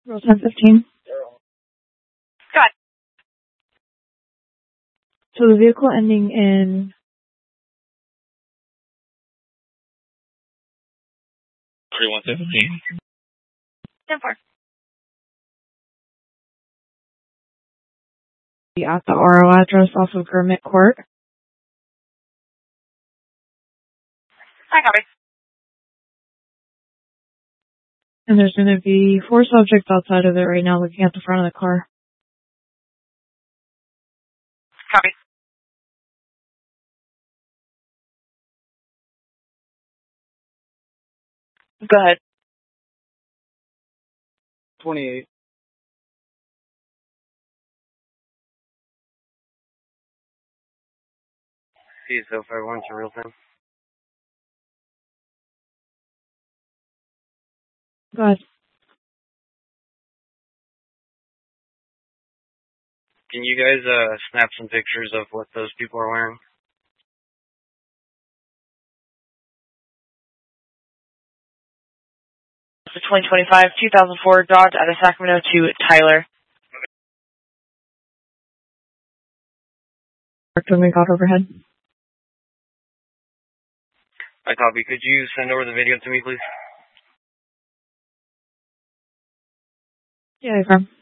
Roll 1015. Got it. So the vehicle ending in 3117. 10-4. at the RO address off of Gurmit Court. I copy. And there's going to be 4 subjects outside of it right now looking at the front of the car. Copy. Go ahead. 28. CSO 51 to real time. Go ahead. Can you guys snap some pictures of what those people are wearing? The 2025 2004 Dodge out of Sacramento to Tyler. When we got overhead. I copy. Could you send over the video to me, please? Yeah, I can.